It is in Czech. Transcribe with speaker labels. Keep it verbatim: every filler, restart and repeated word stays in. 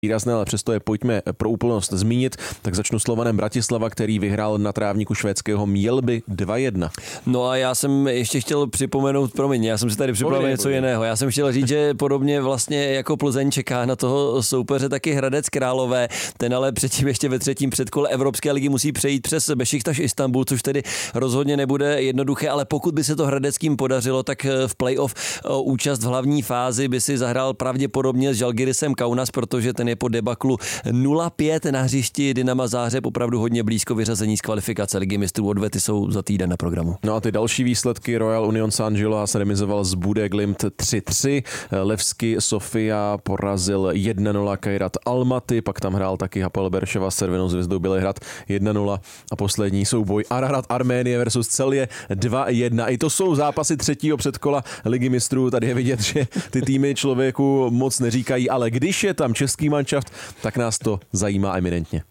Speaker 1: výrazné, ale přesto je pojďme pro úplnost zmínit. Tak začnu Slovanem Bratislava, který vyhrál na trávníku švédského Mjällby dva jedna.
Speaker 2: No a já jsem ještě chtěl připomenout, promiň, já jsem si tady připravil něco povědět. jiného. Já jsem chtěl říct, že podobně vlastně jako Plzeň čeká na toho soupeře taky Hradec Králové. Ten ale předtím ještě ve třetím předkole Evropské ligy musí přejít přes Bešiktaš Istanbul, což tedy rozhodně nebude jednoduché, ale pokud by se to hradeckým podařilo, tak v playoff účast v hlavní fázi by si zahrál pravděpodobně s Žalgirisem Kaunas, protože ten je po debaklu nula pět na hřišti Dynama Záhřeb opravdu hodně blízko vyřazení z kvalifikace Ligy mistrů. Odvety jsou za týden na programu.
Speaker 1: No a ty další výsledky: Royal Union Saint-Gilloise se remizoval s Bude Glimt tři tři, Levski Sofia porazil jedna nula Kairat Almaty, pak tam hrál taky Hapoel Berševa s Červenou zvězdou Bělehrad jedna nula a poslední souboj Ararat Arménie versus Celje dva jedna. I to jsou zápasy třetího předkola Ligy mistrů. Tady je vidět, že ty týmy člověku moc neříkají, ale když je tam český manšaft, tak nás to zajímá eminentně.